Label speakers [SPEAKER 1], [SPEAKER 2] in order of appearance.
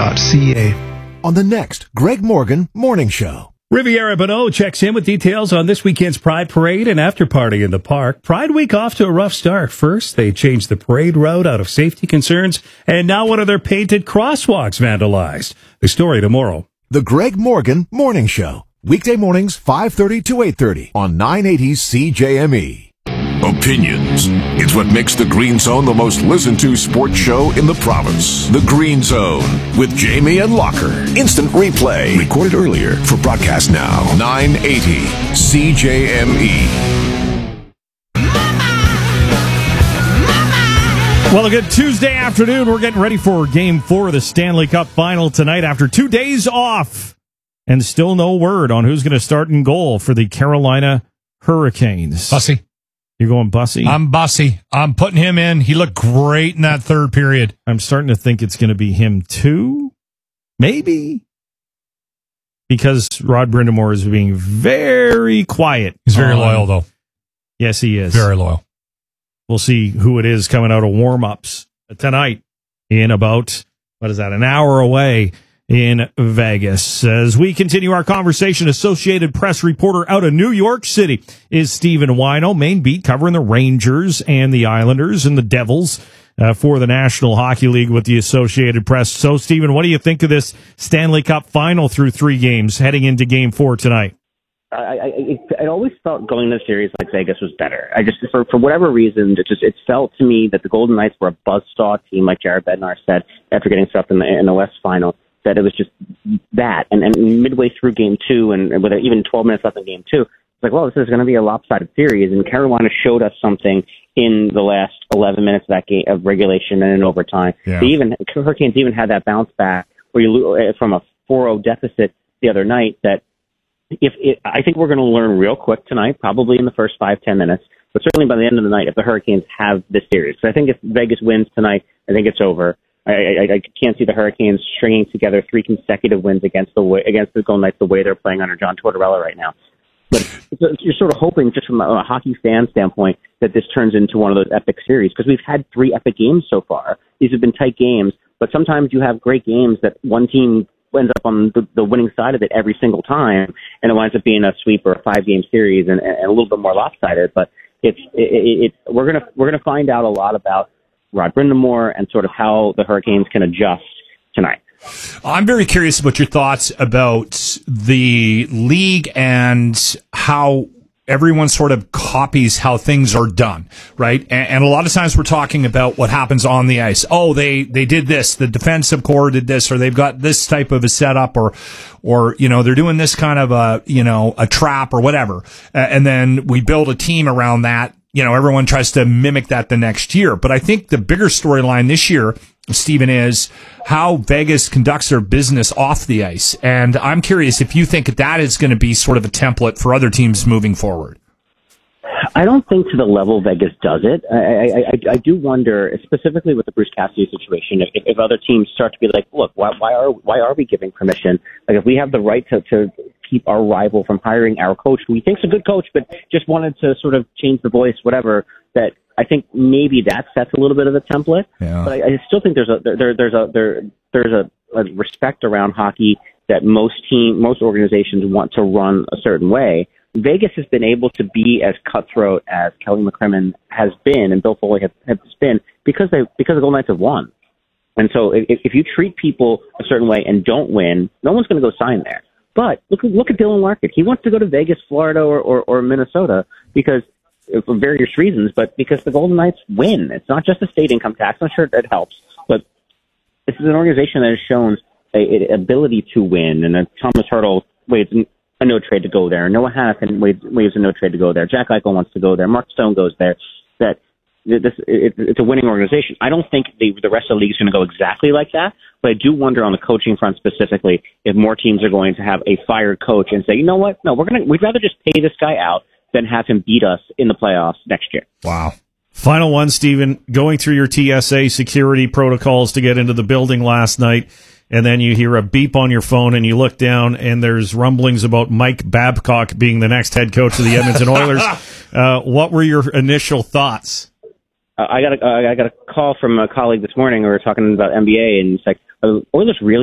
[SPEAKER 1] On the next Greg Morgan Morning Show.
[SPEAKER 2] Riviera Bonneau checks in with details on this weekend's Pride Parade and after party in the park. Pride Week off to a rough start. First, they changed the parade route out of safety concerns, and now one of their painted crosswalks vandalized. The story tomorrow.
[SPEAKER 1] The Greg Morgan Morning Show. Weekday mornings, 5:30 to 8:30 on 980 CJME.
[SPEAKER 3] Opinions. It's what makes the Green Zone the most listened to sports show in the province. The Green Zone with Jamie and Locker. Instant replay. Recorded earlier for broadcast now. 980 CJME.
[SPEAKER 2] Well, a good Tuesday afternoon. We're getting ready for Game 4 of the Stanley Cup Final tonight after 2 days off. And still no word on who's going to start in goal for the Carolina Hurricanes.
[SPEAKER 4] Bussy.
[SPEAKER 2] You're going Bussy?
[SPEAKER 4] I'm Bussy. I'm putting him in. He looked great in that third period.
[SPEAKER 2] I'm starting to think it's going to be him too. Maybe. Because Rod Brind'Amour is being very quiet.
[SPEAKER 4] He's very loyal, though.
[SPEAKER 2] Yes, he is.
[SPEAKER 4] Very loyal.
[SPEAKER 2] We'll see who it is coming out of warm-ups tonight in about, an hour away in Vegas. As we continue our conversation, Associated Press reporter out of New York City is Stephen Wino, main beat covering the Rangers and the Islanders and the Devils for the National Hockey League with the Associated Press. So, Stephen, what do you think of this Stanley Cup Final through 3 games heading into Game 4 tonight?
[SPEAKER 5] I always felt going to the series like Vegas was better. I just, for whatever reason, it felt to me that the Golden Knights were a buzzsaw team, like Jared Bednar said, after getting swept in the West Final. That it was just that. And midway through Game 2, and with even 12 minutes left in Game 2, it's like, well, this is going to be a lopsided series. And Carolina showed us something in the last 11 minutes of that game of regulation and in overtime.
[SPEAKER 4] Yeah.
[SPEAKER 5] Hurricanes even had that bounce back where you from a 4-0 deficit the other night. That I think we're going to learn real quick tonight, probably in the first 5-10 minutes, but certainly by the end of the night, if the Hurricanes have this series. So I think if Vegas wins tonight, I think it's over. I can't see the Hurricanes stringing together 3 consecutive wins against the Golden Knights the way they're playing under John Tortorella right now. But you're sort of hoping, just from a hockey fan standpoint, that this turns into one of those epic series, because we've had 3 epic games so far. These have been tight games, but sometimes you have great games that one team ends up on the winning side of it every single time, and it winds up being a sweep or a 5-game series and a little bit more lopsided. But we're gonna find out a lot about Rod Brind'Amour and sort of how the Hurricanes can adjust tonight.
[SPEAKER 4] I'm very curious about your thoughts about the league and how everyone sort of copies how things are done, right? And a lot of times we're talking about what happens on the ice. Oh, they did this, the defensive core did this, or they've got this type of a setup, or they're doing this kind of a trap or whatever. And then we build a team around that. Everyone tries to mimic that the next year. But I think the bigger storyline this year, Stephen, is how Vegas conducts their business off the ice. And I'm curious if you think that is going to be sort of a template for other teams moving forward.
[SPEAKER 5] I don't think to the level Vegas does it. I do wonder, specifically with the Bruce Cassidy situation, if other teams start to be like, look, why are we giving permission? Like, if we have the right to keep our rival from hiring our coach, who we think's a good coach, but just wanted to sort of change the voice, whatever, that I think maybe that sets a little bit of a template.
[SPEAKER 4] Yeah.
[SPEAKER 5] But I still think there's a respect around hockey that most organizations want to run a certain way. Vegas has been able to be as cutthroat as Kelly McCrimmon has been and Bill Foley has been because the Golden Knights have won. And so if you treat people a certain way and don't win, no one's going to go sign there. But look at Dylan Larkin. He wants to go to Vegas, Florida, or Minnesota because for various reasons, but because the Golden Knights win. It's not just a state income tax. I'm sure that helps, but this is an organization that has shown an ability to win. And Thomas Hertl waves a no trade to go there. Noah Hanifin waves a no trade to go there. Jack Eichel wants to go there. Mark Stone goes there. It's a winning organization. I don't think the rest of the league is going to go exactly like that, but I do wonder on the coaching front specifically if more teams are going to have a fired coach and say, you know what, no, we'd rather just pay this guy out than have him beat us in the playoffs next year.
[SPEAKER 4] Wow.
[SPEAKER 2] Final one, Stephen, going through your TSA security protocols to get into the building last night, and then you hear a beep on your phone and you look down and there's rumblings about Mike Babcock being the next head coach of the Edmonton Oilers. What were your initial thoughts?
[SPEAKER 5] I got a call from a colleague this morning. We were talking about NBA, and it's like, are the Oilers really